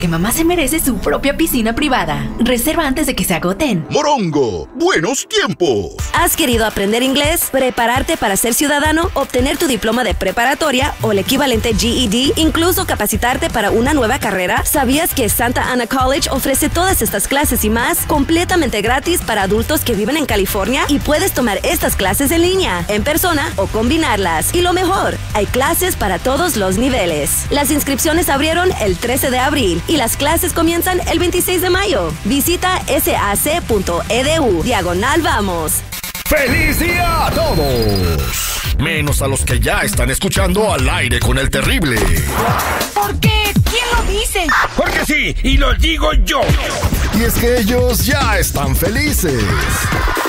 Que mamá se merece su propia piscina privada. Reserva antes de que se agoten. Morongo, buenos tiempos. ¿Has querido aprender inglés, prepararte para ser ciudadano, obtener tu diploma de preparatoria o el equivalente GED, incluso capacitarte para una nueva carrera? ¿Sabías que Santa Ana College ofrece todas estas clases y más completamente gratis para adultos que viven en California? Y puedes tomar estas clases en línea, en persona o combinarlas. Y lo mejor, hay clases para todos los niveles. Las inscripciones abrieron el 13 de abril y las clases comienzan el 26 de mayo. Visita sac.edu/vamos. ¡Feliz día a todos! Menos a los que ya están escuchando Al Aire con el Terrible. ¿Por qué? ¿Quién lo dice? Porque sí, y lo digo yo. Y es que ellos ya están felices.